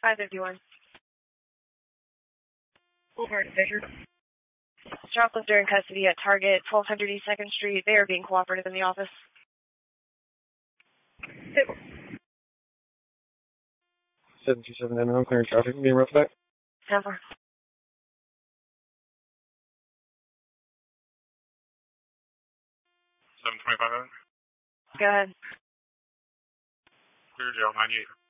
551. Over, Fisher. Shoplifter in custody at Target, 1200 East 2nd Street. They are being cooperative in the office. 727 N1, clearing traffic. Being rough back. 10-4. 725. Go ahead. Clear jail 98.